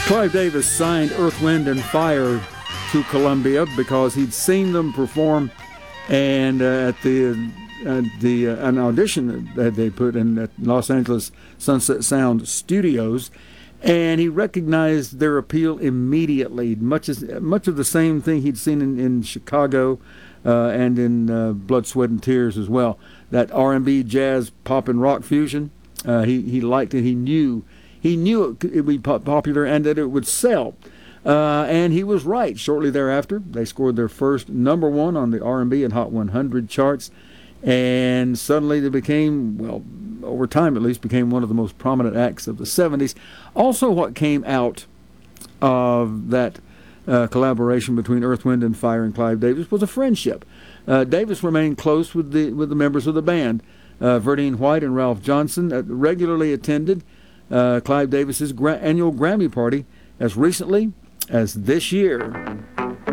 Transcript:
Clive Davis signed Earth, Wind, and Fire to Columbia because he'd seen them perform, and at an audition that they put in at Los Angeles Sunset Sound Studios, and he recognized their appeal immediately. Much of the same thing he'd seen in Chicago and in Blood, Sweat, and Tears as well. That R&B, jazz, pop, and rock fusion. He liked it. He knew it would be popular and that it would sell. And he was right. Shortly thereafter, they scored their first number one on the R&B and Hot 100 charts. And suddenly they became, well, over time at least, became one of the most prominent acts of the 70s. Also, what came out of that collaboration between Earth, Wind, and Fire and Clive Davis was a friendship. Davis remained close with the members of the band. Verdine White and Ralph Johnson regularly attended Clive Davis's annual Grammy party as recently as this year.